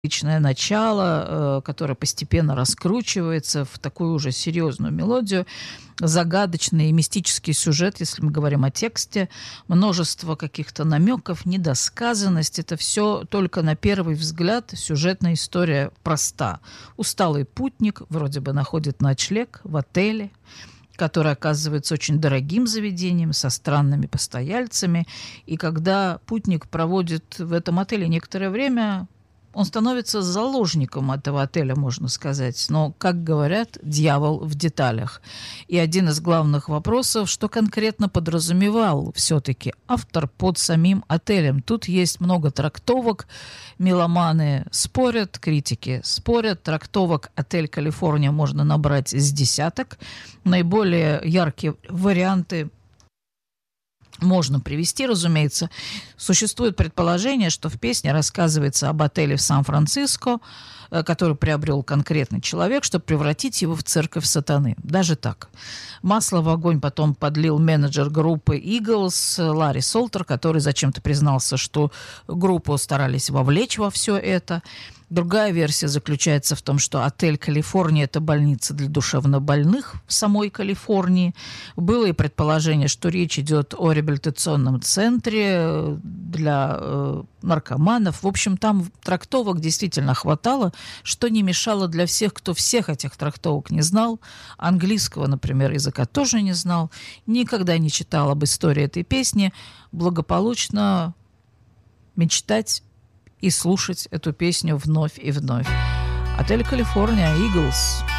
личное начало, которое постепенно раскручивается в такую уже серьезную мелодию, загадочный и мистический сюжет, если мы говорим о тексте, множество каких-то намеков, недосказанность. Это все только на первый взгляд сюжетная история проста. Усталый путник вроде бы находит ночлег в отеле, который оказывается очень дорогим заведением, со странными постояльцами. И когда путник проводит в этом отеле некоторое время, он становится заложником этого отеля, можно сказать. Но, как говорят, дьявол в деталях. И один из главных вопросов, что конкретно подразумевал все-таки автор под самим отелем. Тут есть много трактовок. Меломаны спорят, критики спорят. Трактовок «Отель Калифорния» можно набрать с десяток. Наиболее яркие варианты можно привести, разумеется. Существует предположение, что в песне рассказывается об отеле в Сан-Франциско, который приобрел конкретный человек, чтобы превратить его в церковь сатаны. Даже так. Масло в огонь потом подлил менеджер группы Eagles Ларри Солтер, который зачем-то признался, что группу старались вовлечь во все это. Другая версия заключается в том, что отель «Калифорния» – это больница для душевнобольных в самой Калифорнии. Было и предположение, что речь идет о реабилитационном центре для наркоманов. В общем, там трактовок действительно хватало, что не мешало для всех, кто всех этих трактовок не знал. Английского, например, языка тоже не знал. Никогда не читал об истории этой песни. Благополучно мечтать и слушать эту песню вновь и вновь. Отель «Калифорния», Eagles.